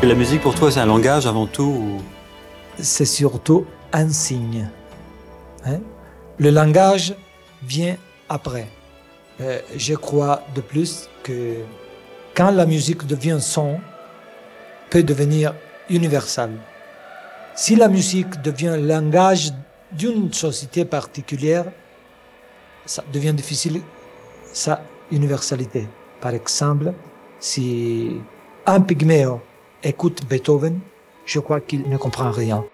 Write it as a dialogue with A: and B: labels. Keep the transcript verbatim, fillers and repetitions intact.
A: Et la musique pour toi, c'est un langage avant tout ou...
B: C'est surtout un signe. Hein? Le langage vient après. Euh, je crois de plus que quand la musique devient son, peut devenir universelle. Si la musique devient le langage d'une société particulière, ça devient difficile sa universalité. Par exemple, si un pygméo écoute Beethoven, je crois qu'il ne comprend rien.